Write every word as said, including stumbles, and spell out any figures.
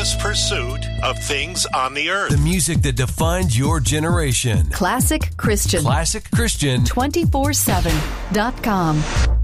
relentless pursuit of things on the earth. The music that defines your generation. Classic Christian. Classic Christian. two four seven dot com.